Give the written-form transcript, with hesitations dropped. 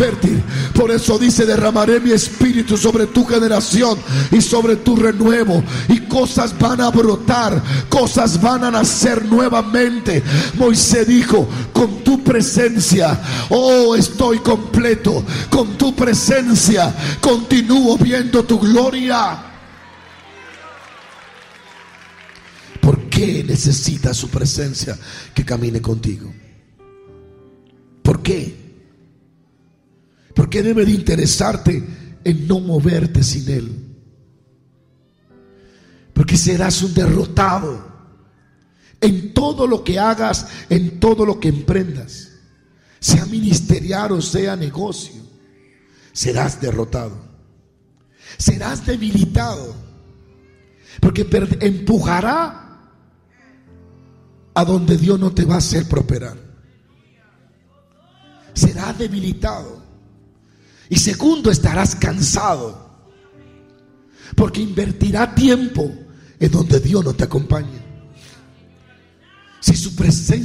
fértil. Por eso dice: derramaré mi espíritu sobre tu generación y sobre tu renuevo, y cosas van a brotar, cosas van a nacer nuevamente. Moisés dijo: con tu presencia, oh, estoy completo. Con tu presencia continúo viendo tu gloria. ¿Por qué necesitas su presencia que camine contigo? ¿Por qué? ¿Por qué debe de interesarte en no moverte sin Él? Porque serás un derrotado en todo lo que hagas, en todo lo que emprendas, sea ministerial o sea negocio. Serás derrotado, serás debilitado, porque empujará a donde Dios no te va a hacer prosperar. Serás debilitado. Y segundo, estarás cansado, porque invertirá tiempo en donde Dios no te acompaña. Si su presencia